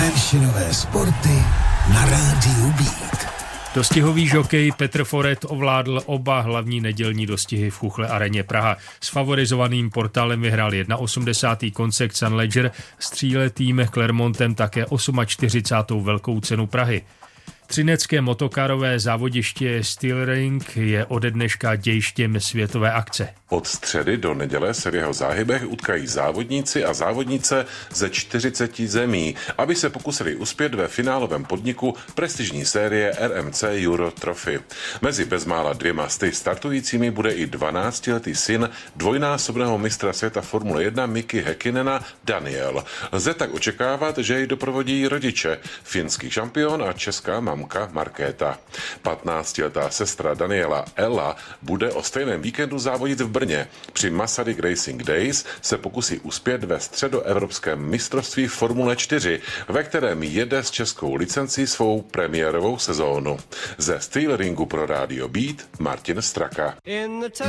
Menšinové sporty na rádiu Beat. Dostihový žokej Petr Foret ovládl oba hlavní nedělní dostihy v Chuchle areně Praha. S favorizovaným Portálem vyhrál 81. koncert Sun Ledger, s tříletým Clermontem také 48. velkou cenu Prahy. Třinecké motokárové závodiště Steelring je ode dneška dějištěm světové akce. Od středy do neděle se v jeho záhybech utkají závodníci a závodnice ze 40 zemí, aby se pokusili uspět ve finálovém podniku prestižní série RMC Euro Trophy. Mezi bezmála 200 startujícími bude i 12letý syn dvojnásobného mistra světa Formule 1 Miki Häkkinena Daniel. Lze tak očekávat, že jej doprovodí rodiče, finský šampion a česká mamka Markéta. 15letá sestra Daniela Ella bude o stejném víkendu závodit v Brně. Při Masaryk Racing Days se pokusí uspět ve středoevropském mistrovství Formule 4, ve kterém jede s českou licencí svou premiérovou sezónu. Ze Steelringu pro rádio Beat Martin Straka.